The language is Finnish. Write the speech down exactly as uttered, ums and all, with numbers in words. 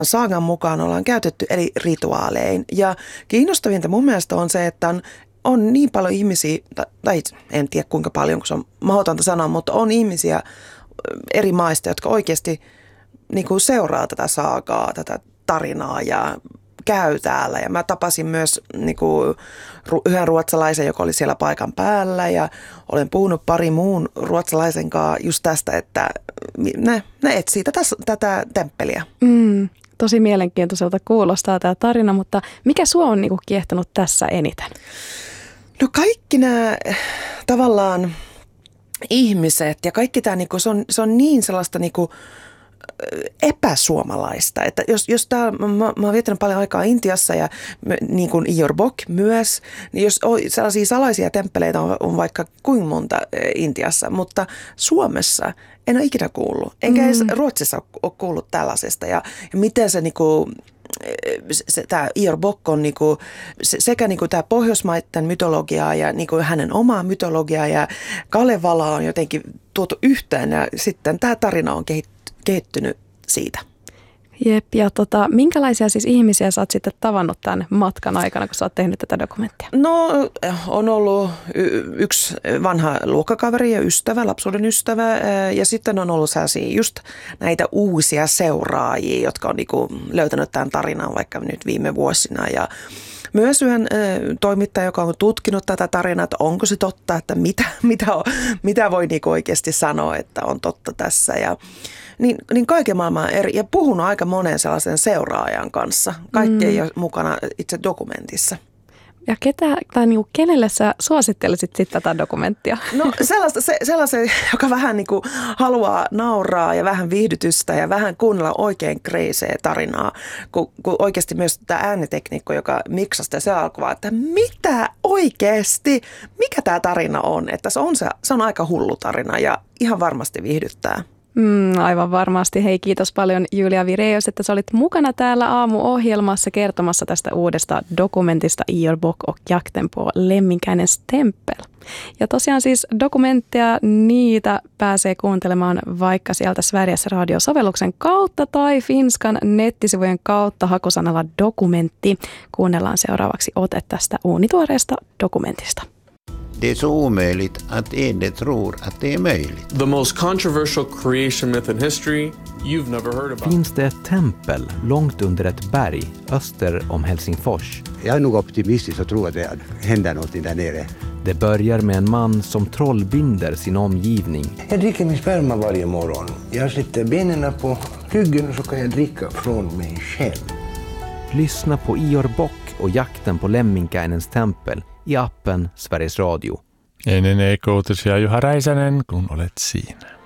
saagan mukaan ollaan käytetty eri rituaalein. Ja kiinnostavinta mun mielestä on se, että on, on niin paljon ihmisiä, tai en tiedä kuinka paljon, kun se on mahdotonta sanoa, mutta on ihmisiä eri maista, jotka oikeasti niin kuin seuraa tätä saagaa, tätä tarinaa ja käy täällä. Ja mä tapasin myös niin kuin, yhden ruotsalaisen, joka oli siellä paikan päällä, ja olen puhunut pari muun ruotsalaisen kanssa just tästä, että ne, ne etsii tätä, tätä temppeliä. Mm, tosi mielenkiintoiselta kuulostaa tämä tarina, mutta mikä sua on niin kuin kiehtonut tässä eniten? No kaikki nämä tavallaan ihmiset ja kaikki tämä, niin kuin, se, on, se on niin sellaista niin kuin epäsuomalaista. Että jos, jos tää, mä, mä oon viettänyt paljon aikaa Intiassa ja niin kuin Ior Bok myös, niin jos on sellaisia salaisia temppeleitä on, on vaikka kuinka monta Intiassa, mutta Suomessa en ole ikinä kuullut. Enkä edes Ruotsissa ole kuullut tällaisesta. Ja, ja miten se niinku Se, tämä Ior Bok on niinku, se, sekä niinku tämä pohjoismaiden mytologiaa ja niinku hänen omaa mytologiaa ja Kalevala on jotenkin tuotu yhteen ja sitten tämä tarina on kehittynyt siitä. Jep, ja tota, minkälaisia siis ihmisiä sä oot sitten tavannut tämän matkan aikana, kun sä oot tehnyt tätä dokumenttia? No on ollut y- yksi vanha luokkakaveri ja ystävä, lapsuuden ystävä, ja sitten on ollut sellaisia just näitä uusia seuraajia, jotka on niinku löytänyt tämän tarinan vaikka nyt viime vuosina, ja myös yhden toimittaja, joka on tutkinut tätä tarinaa, että onko se totta, että mitä, mitä, on, mitä voi niinku oikeasti sanoa, että on totta tässä, ja Niin, niin kaiken maailman eri, ja puhunut aika monen sellaisen seuraajan kanssa. Kaikki mm. ei ole mukana itse dokumentissa. Ja ketä, tai niin kuin, kenelle sä suosittelisit sitten tätä dokumenttia? No sellaista, se, sellaisen, joka vähän niin kuin haluaa nauraa ja vähän viihdytystä ja vähän kuunnella oikein kreisee tarinaa. Kun, kun oikeasti myös tämä äänitekniikko, joka miksasi sitä, se alkoi vaan, että mitä oikeasti, mikä tämä tarina on? Että se on, se, se on aika hullu tarina ja ihan varmasti viihdyttää. Mm, aivan varmasti. Hei, kiitos paljon Julia Vireus, että sä olit mukana täällä aamuohjelmassa kertomassa tästä uudesta dokumentista Ior Bok och jakten på Lemminkäinens tempel. Ja tosiaan siis dokumentteja, niitä pääsee kuuntelemaan vaikka sieltä Sveriges Radio-sovelluksen kautta tai Finskan nettisivujen kautta hakusanalla dokumentti. Kuunnellaan seuraavaksi ote tästä uunituoreesta dokumentista. Det är så omöjligt att Ede tror att det är möjligt. The most controversial creation myth in history you've never heard about. Finns det ett tempel långt under ett berg öster om Helsingfors? Jag är nog optimistisk och tror att det händer något där nere. Det börjar med en man som trollbinder sin omgivning. Jag dricker min sperma varje morgon. Jag sätter benen på ryggen och så kan jag dricka från mig själv. Lyssna på Ior Bok och jakten på Lemminkäinens tempel i appen Sveriges Radio. Ennen ei-uutisia Juha Räisänen, kun olet siinä.